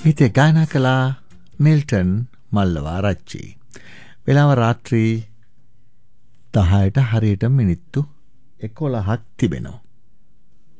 හිතේ ගායනා කළා මිල්ටන් මල්ලවාරච්චි. වෙලාව රාත්‍රී 10ට හරියට මිනිත්තු 11ක් තිබෙනවා.